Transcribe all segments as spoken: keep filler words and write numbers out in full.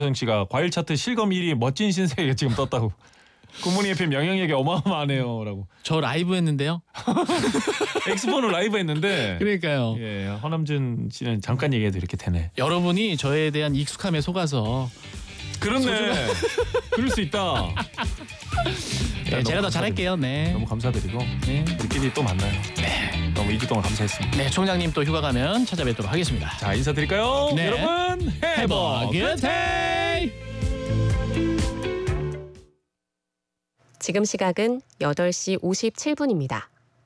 정 씨가 과일 차트 실검 일 위 멋진 신세계가 지금 떴다고. 굿모닝 에프엠 영향력이 어마어마하네요라고. 저 라이브 했는데요. 엑스포는 라이브 했는데. 그러니까요. 예, 허남준 씨는 잠깐 얘기해도 이렇게 되네. 여러분이 저에 대한 익숙함에 속아서. 그렇네. 그럴 수 있다. 네, 제가 더 잘할게요. 네. 너무 감사드리고 네. 우리끼리 또 만나요. 네. 너무 이 주 동안 감사했습니다. 네, 총장님 또 휴가 가면 찾아뵙도록 하겠습니다. 자, 인사드릴까요? 네. 여러분, Have a good day! 지금 시각은 여덟 시 오십칠 분입니다.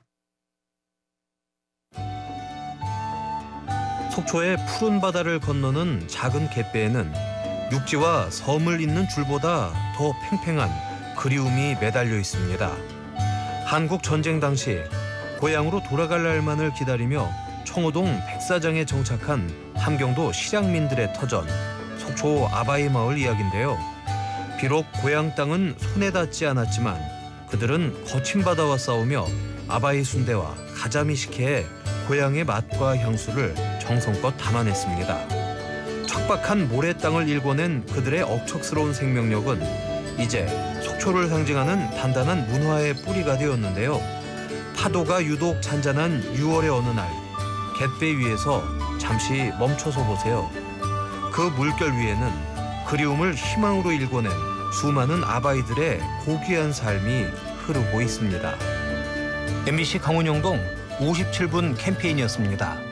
속초의 푸른 바다를 건너는 작은 갯배에는 육지와 섬을 잇는 줄보다 더 팽팽한 그리움이 매달려 있습니다. 한국 전쟁 당시 고향으로 돌아갈 날만을 기다리며 청호동 백사장에 정착한 함경도 실향민들의 터전 속초 아바이 마을 이야기인데요. 비록 고향 땅은 손에 닿지 않았지만 그들은 거친 바다와 싸우며 아바이 순대와 가자미 식혜에 고향의 맛과 향수를 정성껏 담아냈습니다. 척박한 모래 땅을 일궈낸 그들의 억척스러운 생명력은 이제 속초를 상징하는 단단한 문화의 뿌리가 되었는데요. 파도가 유독 잔잔한 유월의 어느 날 갯배 위에서 잠시 멈춰서 보세요. 그 물결 위에는 그리움을 희망으로 일궈낸 수많은 아바이들의 고귀한 삶이 흐르고 있습니다. 엠비씨 강원영동 오십칠 분 캠페인이었습니다.